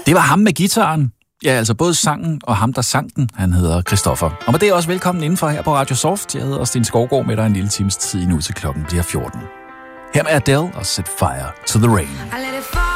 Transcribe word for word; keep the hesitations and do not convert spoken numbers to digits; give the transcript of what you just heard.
Det var ham med guitaren. Ja, altså både sangen og ham, der sang den. Han hedder Christoffer. Og med det er også velkommen indenfor her på Radio Soft. Jeg hedder Sten Skovgaard med dig en lille times tid nu til klokken bliver fjorten. Her med Adele og Set Fire to the Rain.